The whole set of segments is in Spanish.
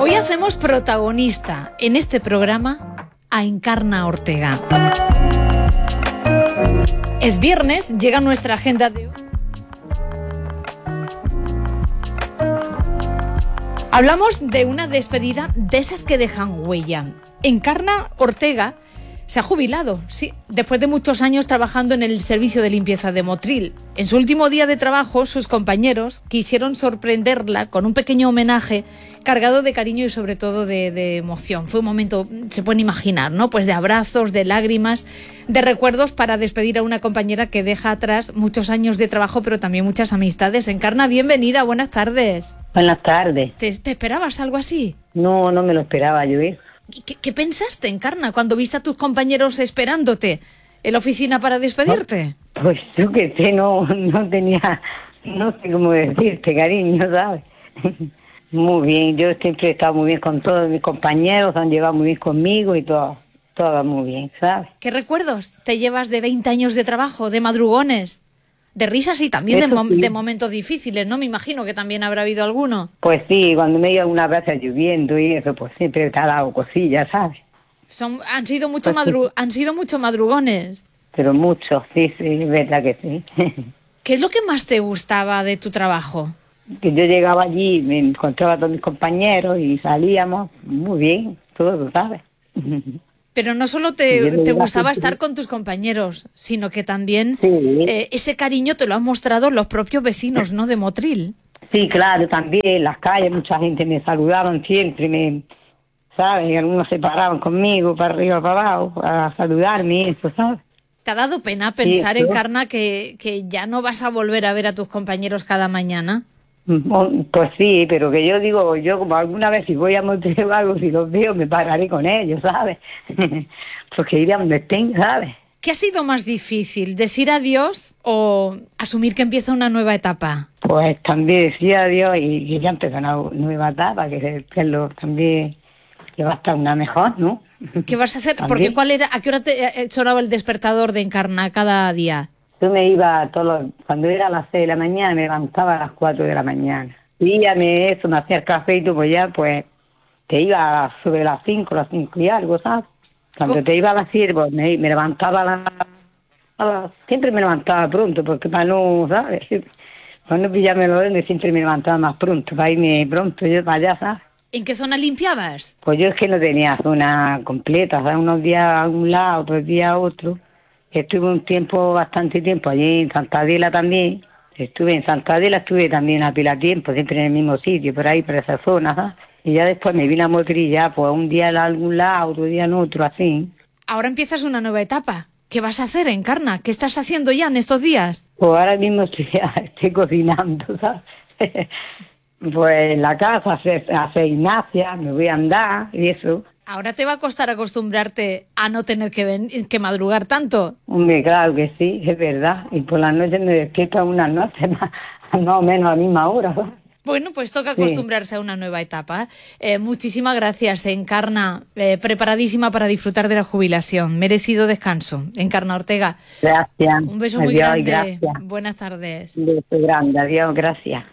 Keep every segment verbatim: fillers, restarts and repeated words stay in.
Hoy hacemos protagonista en este programa a Encarna Ortega. Es viernes, llega nuestra agenda de hoy. Hablamos de una despedida de esas que dejan huella. Encarna Ortega se ha jubilado, sí, después de muchos años trabajando en el servicio de limpieza de Motril. En su último día de trabajo, sus compañeros quisieron sorprenderla con un pequeño homenaje cargado de cariño y sobre todo de, de emoción. Fue un momento, se pueden imaginar, ¿no? Pues de abrazos, de lágrimas, de recuerdos para despedir a una compañera que deja atrás muchos años de trabajo, pero también muchas amistades. Encarna, bienvenida, buenas tardes. Buenas tardes. ¿Te, te esperabas algo así? No, no me lo esperaba yo, ¿eh? ¿Qué, ¿Qué pensaste, Encarna, cuando viste a tus compañeros esperándote en la oficina para despedirte? Pues yo que sé, no, no tenía, no sé cómo decirte, cariño, ¿sabes? Muy bien, yo siempre he estado muy bien con todos mis compañeros, han llevado muy bien conmigo y todo, todo muy bien, ¿sabes? ¿Qué recuerdos te llevas de veinte años de trabajo, de madrugones? De risas y también de, mo- sí. de momentos difíciles, ¿no? Me imagino que también habrá habido alguno. Pues sí, cuando me iba una vez lloviendo y eso, pues siempre te ha dado cosillas, ¿sabes? Son, han sido mucho Pues madru- sí. han sido mucho madrugones. Pero mucho, sí, sí, es verdad que sí. ¿Qué es lo que más te gustaba de tu trabajo? Que yo llegaba allí, me encontraba a todos mis compañeros y salíamos muy bien, todo, ¿sabes? Pero no solo Sí, te, yo te iba gustaba siempre- estar con tus compañeros, sino que también Sí. eh, ese cariño te lo han mostrado los propios vecinos, ¿no? De Motril. Sí, claro, también en las calles mucha gente me saludaban siempre, me, ¿sabes? Y algunos se paraban conmigo para arriba, para abajo, a saludarme y eso, ¿sabes? ¿Te ha dado pena pensar, eso. Encarna, que, que ya no vas a volver a ver a tus compañeros cada mañana? Mm, Pues sí, pero que yo digo, yo como alguna vez si voy a Motril o algo, si los veo, me pararé con ellos, ¿sabes? Porque iré a donde estén, ¿sabes? ¿Qué ha sido más difícil, decir adiós o asumir que empieza una nueva etapa? Pues también decía adiós y que ya empezó una nueva etapa, que, que lo, también que va a estar una mejor, ¿no? ¿Qué vas a hacer? También. Porque ¿cuál era, ¿a qué hora te eh, sonaba el despertador de Encarna cada día? Yo me iba todos los, cuando era a las seis de la mañana, me levantaba a las cuatro de la mañana. Y ya me, eso, me hacía el café y tú, pues ya, pues, te iba sobre las cinco, las cinco y algo, ¿sabes? Cuando ¿Cómo? te iba a las siete, pues me, me levantaba a las, a las- siempre me levantaba pronto, porque para no, ¿sabes? Para no pillarme los dedos, siempre me levantaba más pronto, para irme pronto yo para allá, ¿sabes? ¿En qué zona limpiabas? Pues yo es que no tenía zona completa, ¿sabes? Unos días a un lado, otros días a otro. Estuve un tiempo, bastante tiempo allí en Santa Adela también. Estuve en Santa Adela, estuve también a pila tiempo, siempre en el mismo sitio, por ahí, por esa zona, ¿sabes? Y ya después me vine a Motril ya, pues un día en algún lado, otro día en otro, así. Ahora empiezas una nueva etapa. ¿Qué vas a hacer, Encarna? ¿Qué estás haciendo ya en estos días? Pues ahora mismo estoy, estoy cocinando, ¿sabes? Pues en la casa, hacer, hacer gimnasia, me voy a andar y eso. Ahora te va a costar acostumbrarte a no tener que, ven- que madrugar tanto. Hombre, claro que sí, es verdad. Y por las noches me despierto unas noches más, más o menos a la misma hora, ¿sabes? Bueno, pues toca Sí. acostumbrarse a una nueva etapa. Eh, muchísimas gracias, Encarna. Eh, preparadísima para disfrutar de la jubilación. Merecido descanso. Encarna Ortega. Gracias. Un beso muy Adiós y grande. gracias. Buenas tardes. Un beso grande, adiós, gracias.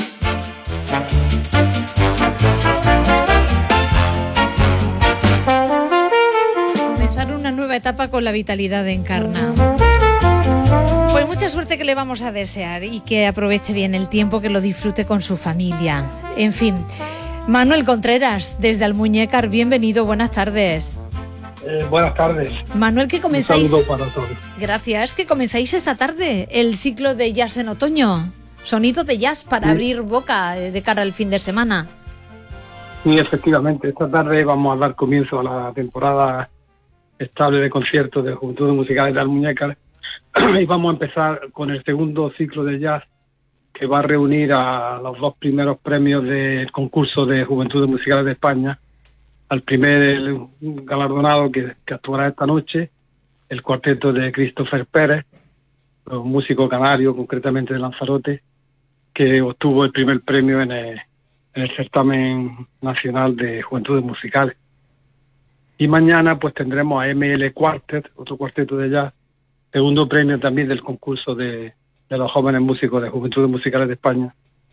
Comenzar una nueva etapa con la vitalidad de Encarna. Pues mucha suerte que le vamos a desear y que aproveche bien el tiempo, que lo disfrute con su familia. En fin, Manuel Contreras, desde Almuñécar, bienvenido, buenas tardes. Eh, buenas tardes. Manuel, que Un comenzáis... saludo para todos. Gracias, que comenzáis esta tarde el ciclo de jazz en otoño. Sonido de jazz para Sí. abrir boca eh, de cara al fin de semana. Sí, efectivamente. Esta tarde vamos a dar comienzo a la temporada estable de conciertos de Juventudes Musicales de Almuñécar y vamos a empezar con el segundo ciclo de jazz que va a reunir a los dos primeros premios del concurso de Juventudes Musicales de España. Al primer el galardonado que, que actuará esta noche, el cuarteto de Christopher Pérez, un músico canario, concretamente de Lanzarote, que obtuvo el primer premio en el, en el certamen nacional de Juventudes Musicales. Y mañana pues tendremos a M L Quartet, otro cuarteto de jazz, segundo premio también del concurso de, de los jóvenes músicos de Juventudes Musicales de España,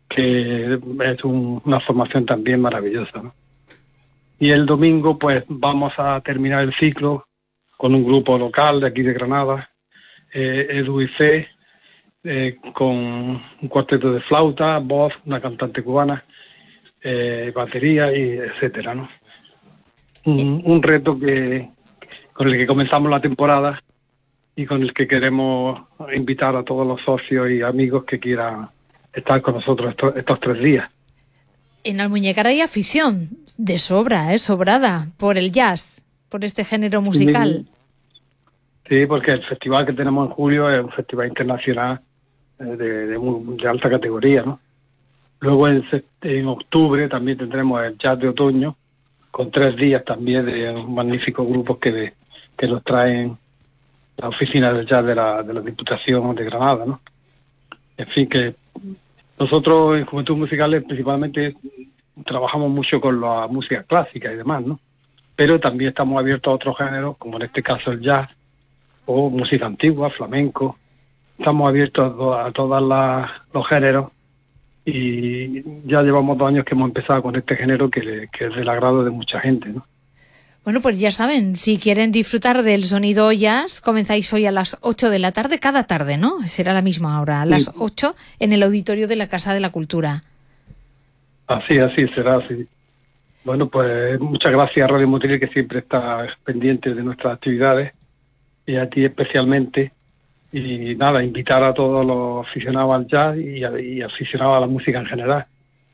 que es un, una formación también maravillosa, ¿no? Y el domingo pues vamos a terminar el ciclo con un grupo local de aquí de Granada, eh, Edu y Fe, eh, con un cuarteto de flauta, voz, una cantante cubana, eh, batería y etcétera, ¿no? Un, un reto que con el que comenzamos la temporada y con el que queremos invitar a todos los socios y amigos que quieran estar con nosotros estos, estos tres días. En Almuñécar hay afición de sobra, ¿eh? Sobrada, por el jazz, por este género musical. Sí, porque el festival que tenemos en julio es un festival internacional eh, de, de, muy, de alta categoría, ¿no? Luego en, en octubre también tendremos el jazz de otoño, con tres días también de magníficos grupos que, que nos traen la oficina del jazz de la, de la Diputación de Granada, ¿no? En fin, que nosotros en Juventud Musicales principalmente trabajamos mucho con la música clásica y demás, ¿no? Pero también estamos abiertos a otros géneros, como en este caso el jazz, o música antigua, flamenco. Estamos abiertos a, a todos los géneros y ya llevamos dos años que hemos empezado con este género que, que es del agrado de mucha gente, ¿no? Bueno, pues ya saben, si quieren disfrutar del sonido jazz, comenzáis hoy a las ocho de la tarde, cada tarde, ¿no? Será la misma hora, a las sí. ocho, en el auditorio de la Casa de la Cultura. Así, así, será así. Bueno, pues muchas gracias a Radio Motril, que siempre está pendiente de nuestras actividades, y a ti especialmente. Y nada, invitar a todos los aficionados al jazz y, a, y aficionados a la música en general